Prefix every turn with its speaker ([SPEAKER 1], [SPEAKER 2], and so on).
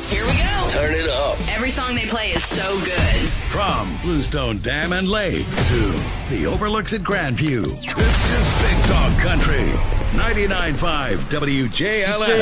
[SPEAKER 1] Here we go.
[SPEAKER 2] Turn it up.
[SPEAKER 1] Every song they play is so good.
[SPEAKER 3] From Bluestone Dam and Lake to the overlooks at Grandview. This is Big Dog Country. 99.5 WJLS.